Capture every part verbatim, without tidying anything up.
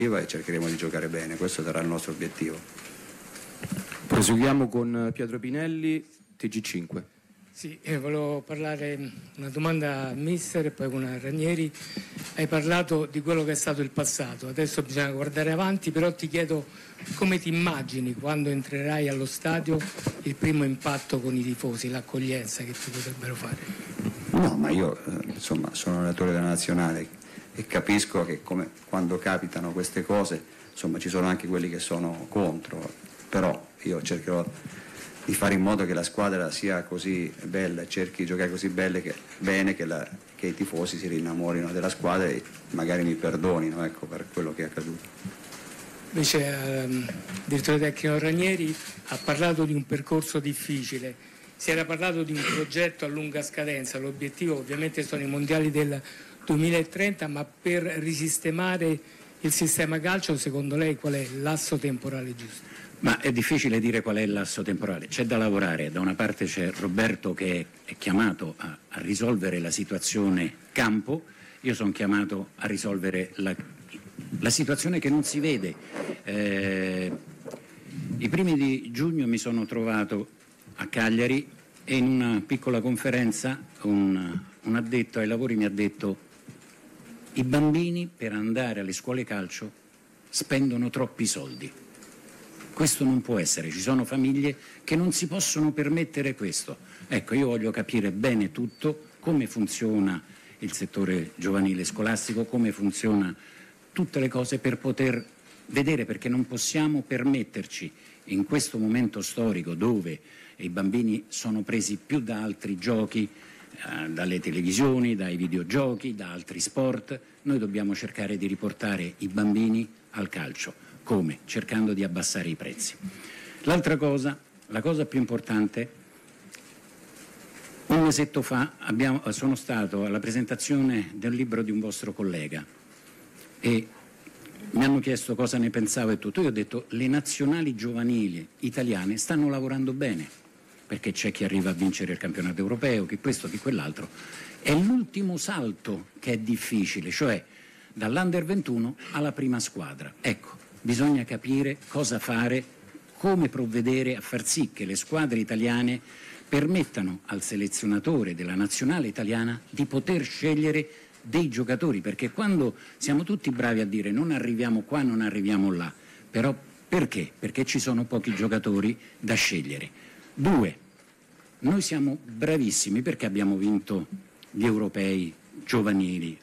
e cercheremo di giocare bene, questo sarà il nostro obiettivo. Proseguiamo con Pietro Pinelli, T G cinque. Sì, eh, volevo parlare, una domanda a mister e poi con Ranieri. Hai parlato di quello che è stato il passato, adesso bisogna guardare avanti, però ti chiedo come ti immagini quando entrerai allo stadio il primo impatto con i tifosi, l'accoglienza che ti potrebbero fare? No, ma io insomma sono allenatore della nazionale e capisco che come quando capitano queste cose insomma ci sono anche quelli che sono contro, però io cercherò di fare in modo che la squadra sia così bella, cerchi di giocare così belle che, bene che, la, che i tifosi si rinnamorino della squadra e magari mi perdonino, ecco, per quello che è accaduto. Invece il eh, direttore tecnico Ranieri ha parlato di un percorso difficile, si era parlato di un progetto a lunga scadenza, l'obiettivo ovviamente sono i mondiali del duemilatrenta, ma per risistemare il sistema calcio secondo lei qual è l'asso temporale giusto? Ma è difficile dire qual è l'asso temporale, c'è da lavorare, da una parte c'è Roberto che è chiamato a, a risolvere la situazione campo, io sono chiamato a risolvere la, la situazione che non si vede. Eh, I primi di giugno mi sono trovato a Cagliari e in una piccola conferenza un, un addetto ai lavori mi ha detto: i bambini per andare alle scuole calcio spendono troppi soldi. Questo non può essere, ci sono famiglie che non si possono permettere questo. Ecco, io voglio capire bene tutto, come funziona il settore giovanile scolastico, come funziona tutte le cose per poter vedere, perché non possiamo permetterci in questo momento storico dove i bambini sono presi più da altri giochi, eh, dalle televisioni, dai videogiochi, da altri sport, noi dobbiamo cercare di riportare i bambini al calcio. Come? Cercando di abbassare i prezzi. L'altra cosa, la cosa più importante, un mesetto fa abbiamo, sono stato alla presentazione del libro di un vostro collega e mi hanno chiesto cosa ne pensavo e tutto. Io ho detto: le nazionali giovanili italiane stanno lavorando bene, perché c'è chi arriva a vincere il campionato europeo, chi questo, chi quell'altro. È l'ultimo salto che è difficile, cioè dall'Under ventuno alla prima squadra. Ecco, bisogna capire cosa fare, come provvedere a far sì che le squadre italiane permettano al selezionatore della nazionale italiana di poter scegliere dei giocatori, perché quando siamo tutti bravi a dire non arriviamo qua, non arriviamo là, però perché? Perché ci sono pochi giocatori da scegliere. Due, noi siamo bravissimi perché abbiamo vinto gli europei giovanili,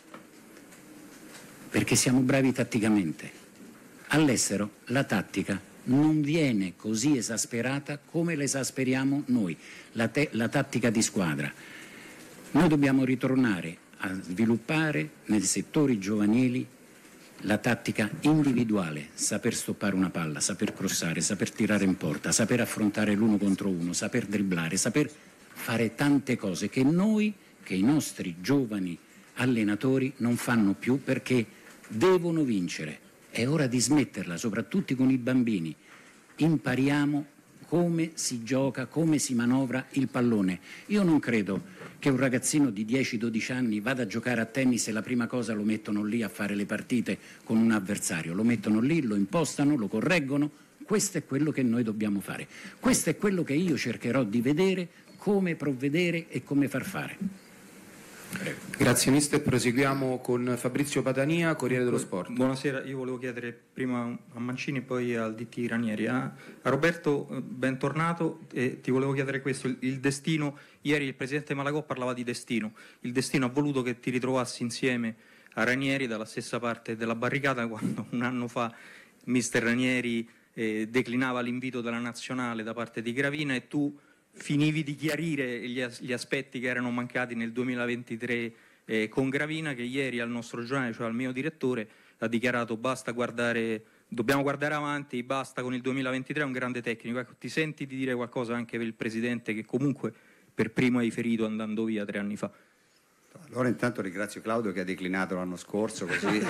perché siamo bravi tatticamente. All'estero la tattica non viene così esasperata come l'esasperiamo noi, la, te- la tattica di squadra. Noi dobbiamo ritornare a sviluppare nei settori giovanili la tattica individuale, saper stoppare una palla, saper crossare, saper tirare in porta, saper affrontare l'uno contro uno, saper dribblare, saper fare tante cose che noi, che i nostri giovani allenatori non fanno più perché devono vincere. È ora di smetterla, soprattutto con i bambini. Impariamo come si gioca, come si manovra il pallone. Io non credo che un ragazzino di dieci dodici anni vada a giocare a tennis e la prima cosa lo mettono lì a fare le partite con un avversario. Lo mettono lì, lo impostano, lo correggono. Questo è quello che noi dobbiamo fare. Questo è quello che io cercherò di vedere, come provvedere e come far fare. Prego. Grazie mister, proseguiamo con Fabrizio Padania, Corriere dello Sport. Buonasera, io volevo chiedere prima a Mancini e poi al D T Ranieri. A, a Roberto, bentornato, e ti volevo chiedere questo, il, il destino, ieri il presidente Malagò parlava di destino, il destino ha voluto che ti ritrovassi insieme a Ranieri dalla stessa parte della barricata quando un anno fa mister Ranieri eh, declinava l'invito della nazionale da parte di Gravina e tu finivi di chiarire gli, as- gli aspetti che erano mancati nel duemilaventitré eh, con Gravina, che ieri al nostro giornale, cioè al mio direttore, ha dichiarato basta guardare, dobbiamo guardare avanti, basta con il duemilaventitré, è un grande tecnico. Ecco, ti senti di dire qualcosa anche per il presidente che comunque per primo hai ferito andando via tre anni fa? Allora intanto ringrazio Claudio che ha declinato l'anno scorso, così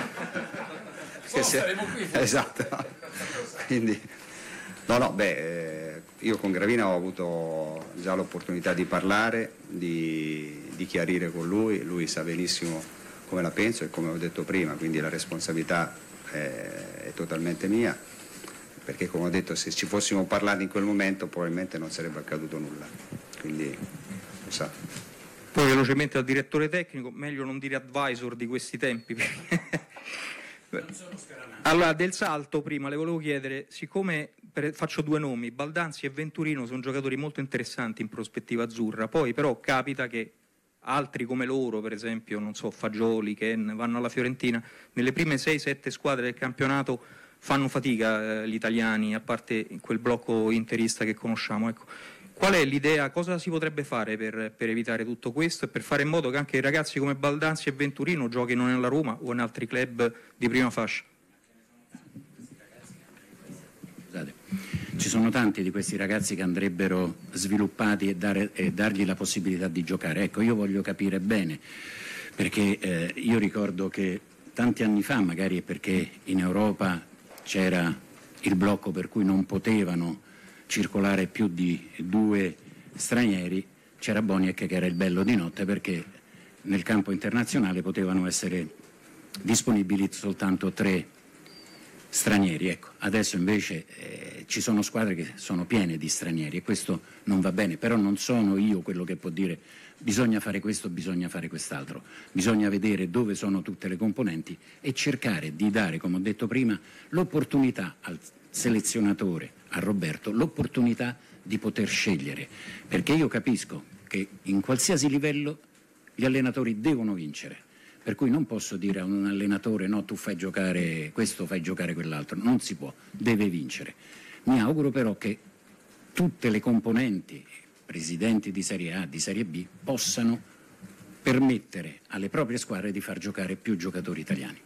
oh, se... qui, esatto. Quindi no no beh eh, io con Gravina ho avuto già l'opportunità di parlare, di, di chiarire con lui, lui sa benissimo come la penso e come ho detto prima, quindi la responsabilità è, è totalmente mia, perché come ho detto, se ci fossimo parlati in quel momento probabilmente non sarebbe accaduto nulla, quindi lo sa. Poi velocemente al direttore tecnico, meglio non dire advisor di questi tempi. Allora, del Salto prima le volevo chiedere, siccome per, faccio due nomi, Baldanzi e Venturino sono giocatori molto interessanti in prospettiva azzurra, poi però capita che altri come loro, per esempio, non so, Fagioli, Ken, vanno alla Fiorentina, nelle prime sei sette squadre del campionato fanno fatica eh, gli italiani, a parte quel blocco interista che conosciamo, ecco. Qual è l'idea, cosa si potrebbe fare per, per evitare tutto questo e per fare in modo che anche ragazzi come Baldanzi e Venturino giochino nella Roma o in altri club di prima fascia? Scusate, ci sono tanti di questi ragazzi che andrebbero sviluppati e, dare, e dargli la possibilità di giocare. Ecco, io voglio capire bene, perché eh, io ricordo che tanti anni fa, magari è perché in Europa c'era il blocco per cui non potevano circolare più di due stranieri, c'era Boniek che era il bello di notte, perché nel campo internazionale potevano essere disponibili soltanto tre stranieri. Ecco, adesso invece eh, ci sono squadre che sono piene di stranieri e questo non va bene, però non sono io quello che può dire bisogna fare questo, bisogna fare quest'altro, bisogna vedere dove sono tutte le componenti e cercare di dare, come ho detto prima, l'opportunità al selezionatore, a Roberto, l'opportunità di poter scegliere, perché io capisco che in qualsiasi livello gli allenatori devono vincere, per cui non posso dire a un allenatore no, tu fai giocare questo, fai giocare quell'altro, non si può, deve vincere. Mi auguro però che tutte le componenti, presidenti di Serie A, di Serie B, possano permettere alle proprie squadre di far giocare più giocatori italiani.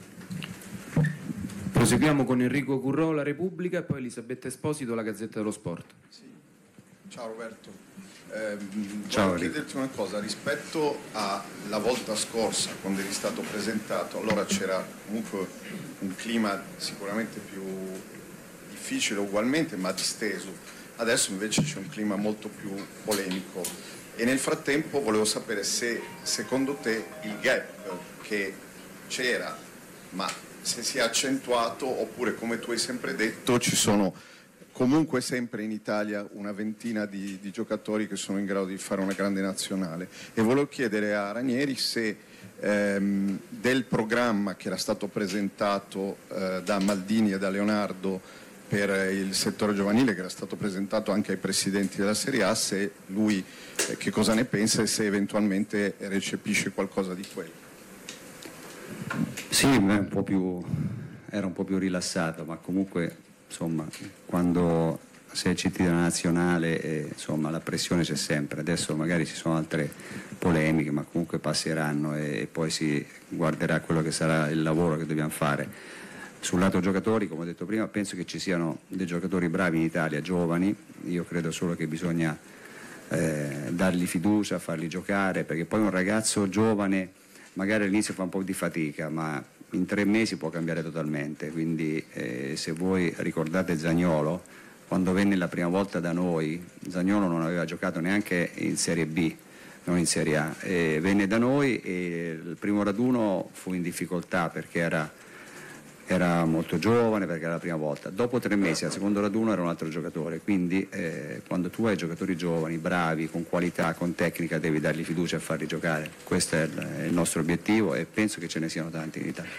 Proseguiamo con Enrico Currò, La Repubblica, e poi Elisabetta Esposito, La Gazzetta dello Sport. Sì. Ciao Roberto, eh, Ciao, voglio chiederti una cosa, rispetto alla volta scorsa quando eri stato presentato, allora c'era comunque un clima sicuramente più difficile ugualmente ma disteso, adesso invece c'è un clima molto più polemico e nel frattempo volevo sapere se secondo te il gap che c'era ma se si è accentuato oppure, come tu hai sempre detto, ci sono comunque sempre in Italia una ventina di, di giocatori che sono in grado di fare una grande nazionale. E volevo chiedere a Ranieri se ehm, del programma che era stato presentato eh, da Maldini e da Leonardo per il settore giovanile, che era stato presentato anche ai presidenti della Serie A, se lui eh, che cosa ne pensa e se eventualmente recepisce qualcosa di quello. Sì, un po' più, era un po' più rilassato, ma comunque insomma quando sei C T della nazionale eh, insomma la pressione c'è sempre. Adesso magari ci sono altre polemiche, ma comunque passeranno e, e poi si guarderà quello che sarà il lavoro che dobbiamo fare. Sul lato giocatori, come ho detto prima, penso che ci siano dei giocatori bravi in Italia, giovani. Io credo solo che bisogna eh, dargli fiducia, farli giocare, perché poi un ragazzo giovane magari all'inizio fa un po' di fatica, ma in tre mesi può cambiare totalmente. Quindi eh, se voi ricordate Zaniolo, quando venne la prima volta da noi, Zaniolo non aveva giocato neanche in Serie B, non in Serie A, e venne da noi e il primo raduno fu in difficoltà perché era, era molto giovane, perché era la prima volta. Dopo tre mesi al secondo raduno era un altro giocatore, quindi eh, quando tu hai giocatori giovani, bravi, con qualità, con tecnica, devi dargli fiducia e farli giocare. Questo è il, è il nostro obiettivo e penso che ce ne siano tanti in Italia.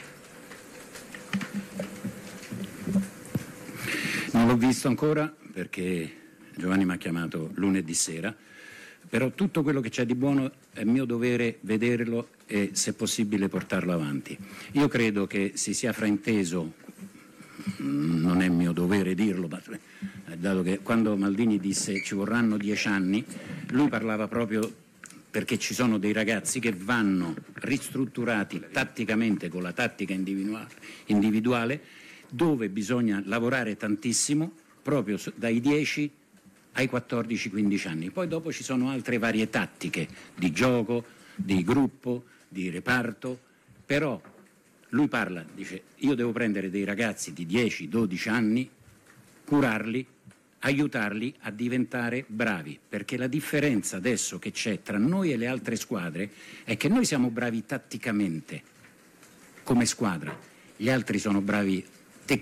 Non l'ho visto ancora perché Giovanni mi ha chiamato lunedì sera, però tutto quello che c'è di buono è mio dovere vederlo e se possibile portarlo avanti. Io credo che si sia frainteso, non è mio dovere dirlo, ma dato che quando Maldini disse ci vorranno dieci anni, lui parlava proprio perché ci sono dei ragazzi che vanno ristrutturati tatticamente con la tattica individuale, individuale dove bisogna lavorare tantissimo proprio dai dieci ai quattordici quindici anni. Poi dopo ci sono altre varie tattiche di gioco, di gruppo, di reparto, però lui parla, dice io devo prendere dei ragazzi di dieci dodici anni, curarli, aiutarli a diventare bravi, perché la differenza adesso che c'è tra noi e le altre squadre è che noi siamo bravi tatticamente come squadra, gli altri sono bravi